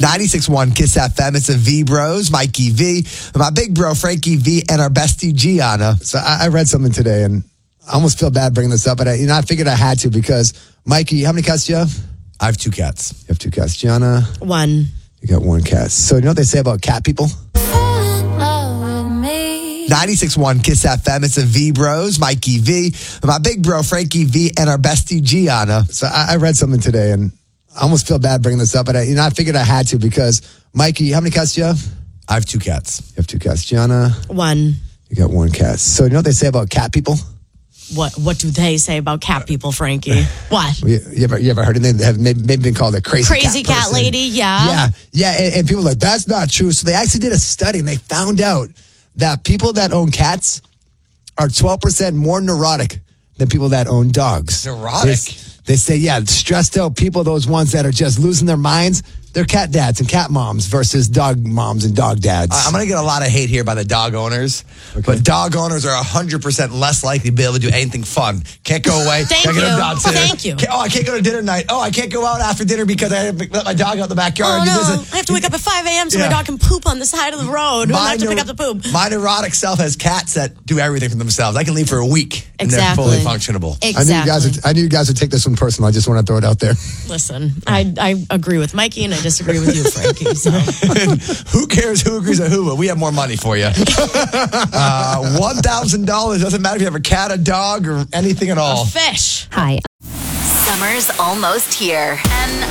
96.1 Kiss FM. It's the V Bros, Mikey V, my big bro, Frankie V, and our bestie, Gianna. So I read something today, and I almost feel bad bringing this up, but I figured I had to because, Mikey, how many cats do you have? I have 2 cats. You have 2 cats. Gianna? 1. You got 1 cat. So you know what they say about cat people? 96.1 Kiss FM. It's the V Bros, Mikey V, my big bro, Frankie V, and our bestie, Gianna. So I read something today, and I almost feel bad bringing this up, but I figured I had to because, Mikey, how many cats do you have? I have 2 cats. You have 2 cats. Gianna? 1. You got 1 cat. So you know what they say about cat people? What do they say about cat people, Frankie? What? You ever heard of them? They have maybe been called a crazy cat person. lady, yeah. Yeah, and people are like, that's not true. So they actually did a study, and they found out that people that own cats are 12% more neurotic than people that own dogs. Neurotic? They say, stressed out people, those ones that are just losing their minds, they're cat dads and cat moms versus dog moms and dog dads. I'm going to get a lot of hate here by the dog owners, but dog owners are 100% less likely to be able to do anything fun. Can't go away. Thank can't you. Get a dog sitter. Thank you. I can't go to dinner night. I can't go out after dinner because I let my dog out the backyard. Oh, no. I have to wake up at 5 a.m. so my dog can poop on the side of the road when I have to pick up the poop. My neurotic self has cats that do everything for themselves. I can leave for a week and they're fully functionable. Exactly. I knew you guys would take this one personal. I just want to throw it out there. Listen, I agree with Mikey and I disagree with you, Frankie. So. Who cares who agrees with who? But we have more money for you. $1,000. Doesn't matter if you have a cat, a dog, or anything at all. A fish. Hi. Summer's almost here, and